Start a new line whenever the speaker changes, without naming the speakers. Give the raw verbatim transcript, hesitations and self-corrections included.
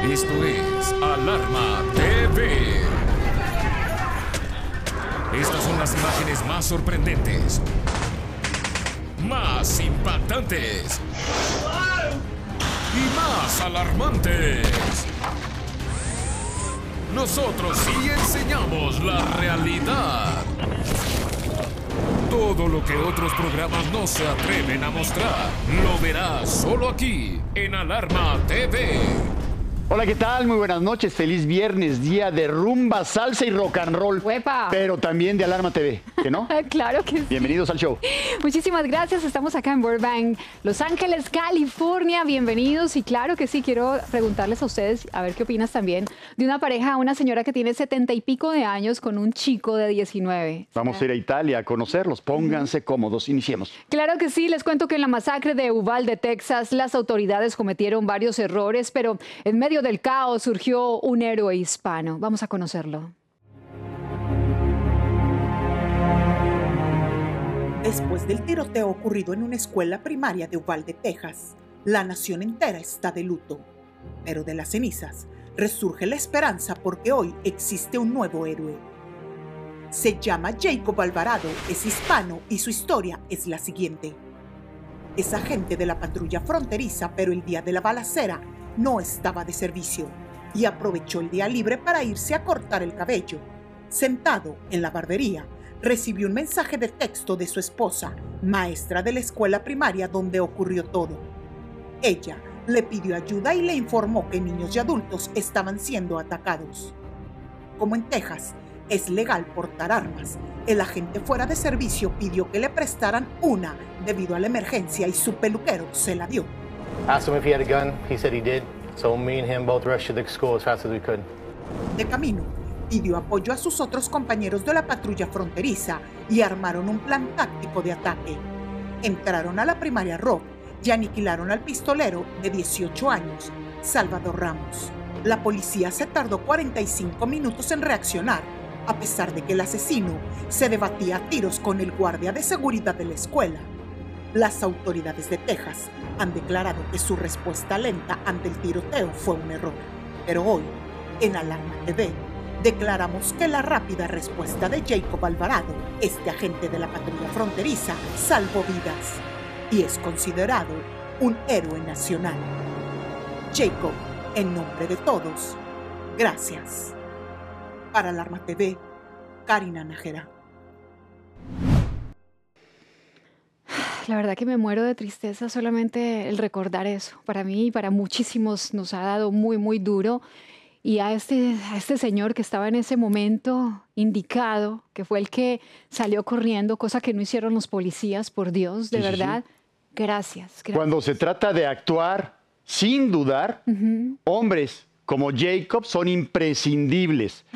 Esto es Alarma T V. Estas son las imágenes más sorprendentes, más impactantes y más alarmantes. Nosotros sí enseñamos la realidad. Todo lo que otros programas no se atreven a mostrar, lo verás solo aquí, en Alarma T V.
Hola, ¿qué tal? Muy buenas noches. Feliz viernes, día de rumba, salsa y rock and roll.
¡Uepa!
Pero también de Alarma T V, ¿que no?
Claro que sí.
Bienvenidos al show.
Muchísimas gracias. Estamos acá en Burbank, Los Ángeles, California. Bienvenidos. Y claro que sí, quiero preguntarles a ustedes, a ver qué opinas también, de una pareja, una señora que tiene setenta y pico de años con un chico de diecinueve.
Vamos a ir a Italia a conocerlos. Pónganse cómodos. Iniciemos.
Claro que sí. Les cuento que en la masacre de Uvalde, Texas, las autoridades cometieron varios errores, pero en medio del caos surgió un héroe hispano. Vamos a conocerlo.
Después del tiroteo ocurrido en una escuela primaria de Uvalde, Texas, la nación entera está de luto. Pero de las cenizas resurge la esperanza porque hoy existe un nuevo héroe. Se llama Jacob Alvarado, es hispano y su historia es la siguiente. Es agente de la patrulla fronteriza, pero el día de la balacera no estaba de servicio y aprovechó el día libre para irse a cortar el cabello. Sentado en la barbería, recibió un mensaje de texto de su esposa, maestra de la escuela primaria donde ocurrió todo. Ella le pidió ayuda y le informó que niños y adultos estaban siendo atacados. Como en Texas es legal portar armas, el agente fuera de servicio pidió que le prestaran una debido a la emergencia y su peluquero se la dio.
Asked him if he had a gun. He said he did. So me and him both rushed to the school as fast as we could.
De camino, pidió apoyo a sus otros compañeros de la patrulla fronteriza y armaron un plan táctico de ataque. Entraron a la primaria Rock y aniquilaron al pistolero de dieciocho años, Salvador Ramos. La policía se tardó cuarenta y cinco minutos en reaccionar, a pesar de que el asesino se debatía a tiros con el guardia de seguridad de la escuela. Las autoridades de Texas han declarado que su respuesta lenta ante el tiroteo fue un error. Pero hoy, en Alarma T V, declaramos que la rápida respuesta de Jacob Alvarado, este agente de la patrulla fronteriza, salvó vidas y es considerado un héroe nacional. Jacob, en nombre de todos, gracias. Para Alarma T V, Karina Nájera.
La verdad que me muero de tristeza solamente el recordar eso. Para mí y para muchísimos nos ha dado muy, muy duro. Y a este, a este señor que estaba en ese momento indicado, que fue el que salió corriendo, cosa que no hicieron los policías, por Dios, de
Sí, sí,
verdad,
sí.
gracias, gracias.
Cuando se trata de actuar sin dudar,
Ujú.
hombres como Jacob son imprescindibles.